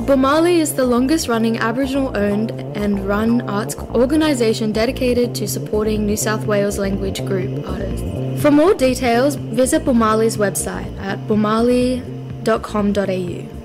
Bomali is the longest running Aboriginal owned and run arts organisation dedicated to supporting New South Wales language group artists. For more details, visit Bomali's website at bomali.com.au.